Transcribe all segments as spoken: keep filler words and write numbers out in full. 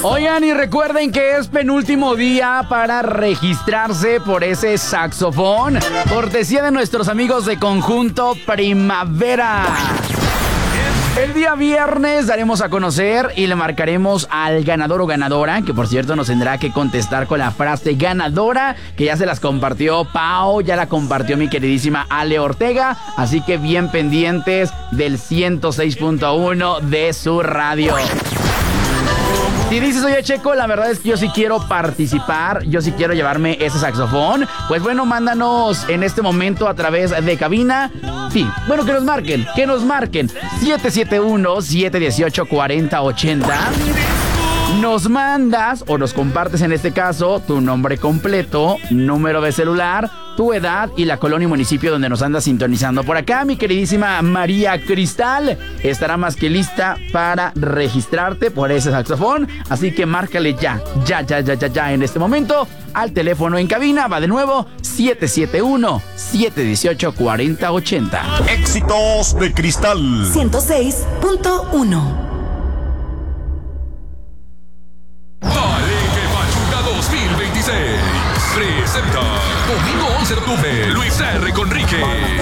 Oigan, y recuerden que es penúltimo día para registrarse por ese saxofón. Cortesía de nuestros amigos de Conjunto Primavera. El día viernes daremos a conocer y le marcaremos al ganador o ganadora, que por cierto nos tendrá que contestar con la frase ganadora, que ya se las compartió Pau, ya la compartió mi queridísima Ale Ortega, así que bien pendientes del ciento seis punto uno de su radio. Si dices, oye Checo, la verdad es que yo sí quiero participar, yo sí quiero llevarme ese saxofón, pues bueno, mándanos en este momento a través de cabina. Sí, bueno, que nos marquen, que nos marquen siete siete uno, siete uno ocho, cuatro cero ocho cero. Nos mandas o nos compartes en este caso tu nombre completo, número de celular, tu edad y la colonia y municipio donde nos andas sintonizando. Por acá, mi queridísima María Cristal estará más que lista para registrarte por ese saxofón. Así que márcale ya, ya, ya, ya, ya, ya en este momento al teléfono en cabina. Va de nuevo, siete siete uno, siete uno ocho, cuatro cero ocho cero. Éxitos de Cristal ciento seis punto uno. dos mil veintiséis presenta domingo once de octubre Luis R. Conrique.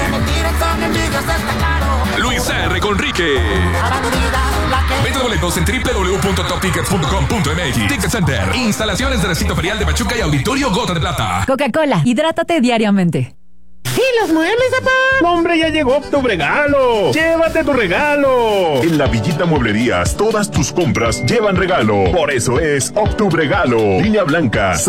Luis R. Conrique. Venta de boletos en doble u doble u doble u punto top tickets punto com punto m x. Ticket Center. Instalaciones de recinto ferial de Pachuca y Auditorio Gota de Plata. Coca-Cola, hidrátate diariamente. ¿Y los muebles, papá? No, hombre, ya llegó tu regalo. Llévate tu regalo. En la Villita Mueblerías, todas tus compras llevan regalo. Por eso es Octubregalo. Línea blanca.